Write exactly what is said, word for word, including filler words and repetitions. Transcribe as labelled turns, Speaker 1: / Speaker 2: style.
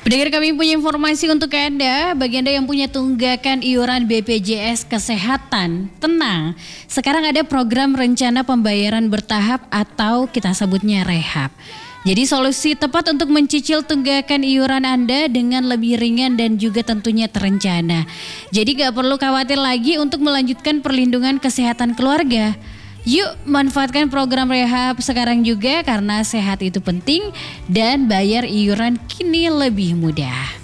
Speaker 1: Pendengar, kami punya informasi untuk Anda. Bagi Anda yang punya tunggakan iuran B P J S Kesehatan, tenang. Sekarang ada program rencana pembayaran bertahap atau kita sebutnya rehab. Jadi solusi tepat untuk mencicil tunggakan iuran Anda dengan lebih ringan dan juga tentunya terencana. Jadi gak perlu khawatir lagi untuk melanjutkan perlindungan kesehatan keluarga. Yuk manfaatkan program rehab sekarang juga karena sehat itu penting dan bayar iuran kini lebih mudah.